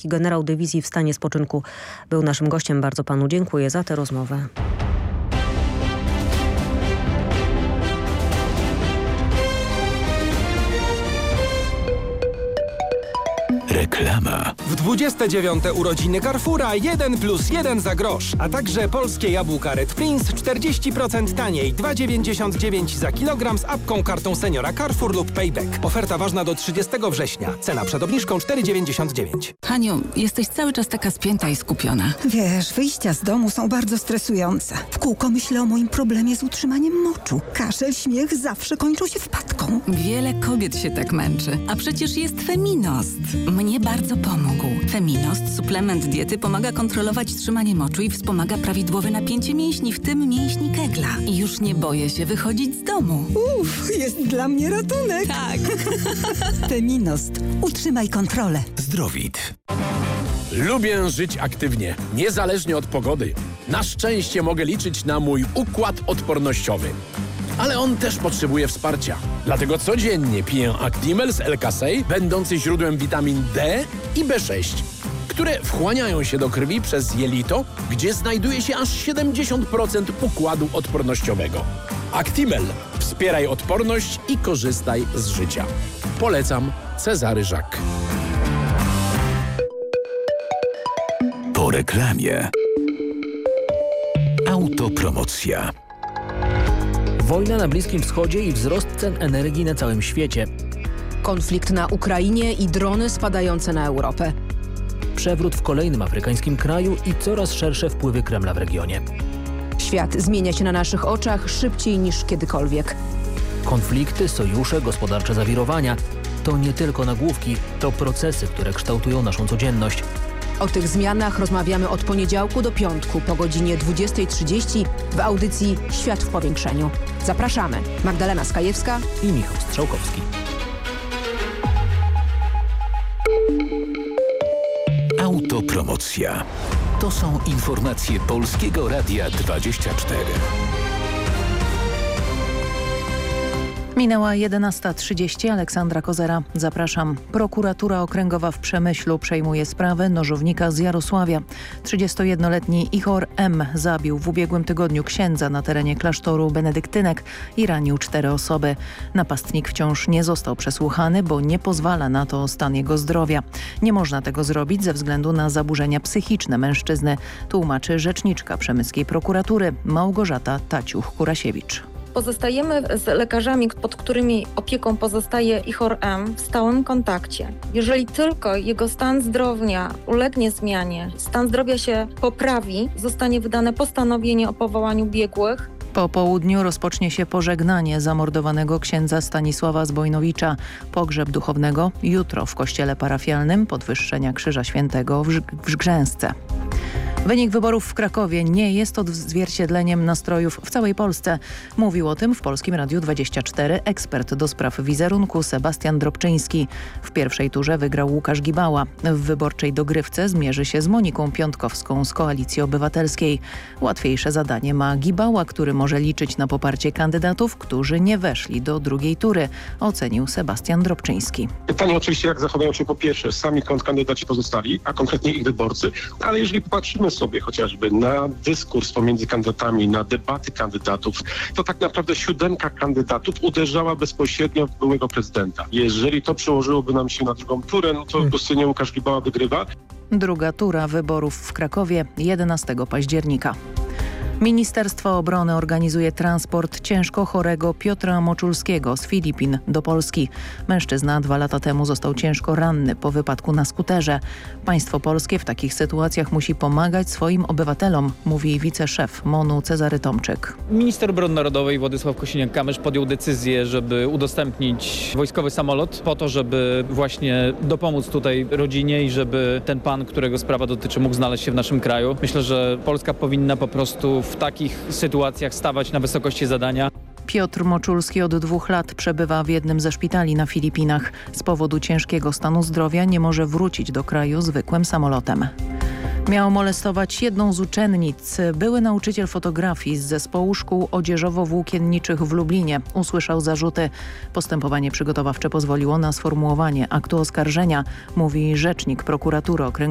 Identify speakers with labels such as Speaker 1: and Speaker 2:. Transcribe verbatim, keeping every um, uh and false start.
Speaker 1: Kowalski, generał dywizji w stanie spoczynku, był naszym gościem. Bardzo panu dziękuję za tę rozmowę.
Speaker 2: Reklama.
Speaker 3: W dwudzieste dziewiąte urodziny Carrefoura jeden plus jeden za grosz, a także polskie jabłka Red Prince czterdzieści procent taniej, dwa dziewięćdziesiąt dziewięć za kilogram z apką, kartą seniora Carrefour lub Payback. Oferta ważna do trzydziestego września. Cena przed obniżką cztery dziewięćdziesiąt dziewięć.
Speaker 4: Haniu, jesteś cały czas taka spięta i skupiona.
Speaker 5: Wiesz, wyjścia z domu są bardzo stresujące. W kółko myślę o moim problemie z utrzymaniem moczu. Kaszel, śmiech zawsze kończą się wpadką.
Speaker 4: Wiele kobiet się tak męczy. A przecież jest Feminost. Mnie bardzo pomógł. Feminost, suplement diety, pomaga kontrolować trzymanie moczu i wspomaga prawidłowe napięcie mięśni, w tym mięśni kegla. I już nie boję się wychodzić z domu.
Speaker 5: Uff, jest dla mnie ratunek.
Speaker 4: Tak.
Speaker 5: Feminost. Utrzymaj kontrolę.
Speaker 2: Zdrowit.
Speaker 6: Lubię żyć aktywnie, niezależnie od pogody. Na szczęście mogę liczyć na mój układ odpornościowy. Ale on też potrzebuje wsparcia. Dlatego codziennie piję Actimel z L-Kasei, będący źródłem witamin D i B sześć, które wchłaniają się do krwi przez jelito, gdzie znajduje się aż siedemdziesiąt procent układu odpornościowego. Actimel. Wspieraj odporność i korzystaj z życia. Polecam. Cezary Żak.
Speaker 2: Po reklamie. Autopromocja.
Speaker 7: Wojna na Bliskim Wschodzie i wzrost cen energii na całym świecie.
Speaker 8: Konflikt na Ukrainie i drony spadające na Europę.
Speaker 7: Przewrót w kolejnym afrykańskim kraju i coraz szersze wpływy Kremla w regionie.
Speaker 8: Świat zmienia się na naszych oczach szybciej niż kiedykolwiek.
Speaker 7: Konflikty, sojusze, gospodarcze zawirowania to nie tylko nagłówki, to procesy, które kształtują naszą codzienność.
Speaker 8: O tych zmianach rozmawiamy od poniedziałku do piątku po godzinie dwudziestej trzydzieści w audycji Świat w powiększeniu. Zapraszamy. Magdalena Skajewska
Speaker 7: i Michał Strzałkowski.
Speaker 2: Autopromocja. To są informacje Polskiego Radia dwadzieścia cztery.
Speaker 9: Minęła jedenasta trzydzieści. Aleksandra Kozera. Zapraszam. Prokuratura Okręgowa w Przemyślu przejmuje sprawę nożownika z Jarosławia. trzydziestojednoletni Ihor M. zabił w ubiegłym tygodniu księdza na terenie klasztoru benedyktynek i ranił cztery osoby. Napastnik wciąż nie został przesłuchany, bo nie pozwala na to stan jego zdrowia. Nie można tego zrobić ze względu na zaburzenia psychiczne mężczyzny, tłumaczy rzeczniczka przemyskiej prokuratury Małgorzata Taciuch-Kurasiewicz.
Speaker 10: Pozostajemy z lekarzami, pod którymi opieką pozostaje Ihor M. w stałym kontakcie. Jeżeli tylko jego stan zdrowia ulegnie zmianie, stan zdrowia się poprawi, zostanie wydane postanowienie o powołaniu biegłych.
Speaker 9: Po południu rozpocznie się pożegnanie zamordowanego księdza Stanisława Zbojnowicza. Pogrzeb duchownego jutro w kościele parafialnym Podwyższenia Krzyża Świętego w Grzęsce. Wynik wyborów w Krakowie nie jest odzwierciedleniem nastrojów w całej Polsce. Mówił o tym w Polskim Radiu dwadzieścia cztery ekspert do spraw wizerunku Sebastian Drobczyński. W pierwszej turze wygrał Łukasz Gibała. W wyborczej dogrywce zmierzy się z Moniką Piątkowską z Koalicji Obywatelskiej. Łatwiejsze zadanie ma Gibała, który może liczyć na poparcie kandydatów, którzy nie weszli do drugiej tury, ocenił Sebastian Drobczyński.
Speaker 11: Pytanie oczywiście, jak zachowują się po pierwsze sami kandydaci pozostali, a konkretnie ich wyborcy, ale jeżeli popatrzymy sobie chociażby na dyskurs pomiędzy kandydatami, na debaty kandydatów, to tak naprawdę siódemka kandydatów uderzała bezpośrednio w byłego prezydenta. Jeżeli to przełożyłoby nam się na drugą turę, no to po prostu nie Łukasz Gibała wygrywa.
Speaker 9: Druga tura wyborów w Krakowie jedenastego października. Ministerstwo Obrony organizuje transport ciężko chorego Piotra Moczulskiego z Filipin do Polski. Mężczyzna dwa lata temu został ciężko ranny po wypadku na skuterze. Państwo polskie w takich sytuacjach musi pomagać swoim obywatelom, mówi wiceszef MON-u Cezary Tomczyk.
Speaker 12: Minister Obrony Narodowej Władysław Kosiniak-Kamysz podjął decyzję, żeby udostępnić wojskowy samolot po to, żeby właśnie dopomóc tutaj rodzinie i żeby ten pan, którego sprawa dotyczy, mógł znaleźć się w naszym kraju. Myślę, że Polska powinna po prostu w takich sytuacjach stawać na wysokości zadania.
Speaker 9: Piotr Moczulski od dwóch lat przebywa w jednym ze szpitali na Filipinach. Z powodu ciężkiego stanu zdrowia nie może wrócić do kraju zwykłym samolotem. Miał molestować jedną z uczennic. Były nauczyciel fotografii z zespołu szkół odzieżowo-włókienniczych w Lublinie usłyszał zarzuty. Postępowanie przygotowawcze pozwoliło na sformułowanie aktu oskarżenia, mówi rzecznik prokuratury okręgowej